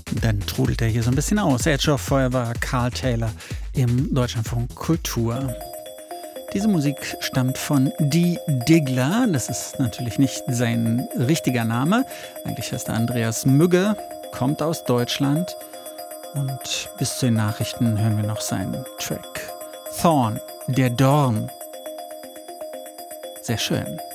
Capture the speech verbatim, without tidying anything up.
Dann trudelt er hier so ein bisschen aus. Edge of Forever, Carl Taylor im Deutschlandfunk Kultur. Diese Musik stammt von Die Diggler. Das ist natürlich nicht sein richtiger Name. Eigentlich heißt er Andreas Mügge, kommt aus Deutschland. Und bis zu den Nachrichten hören wir noch seinen Track Thorn, der Dorn. Sehr schön.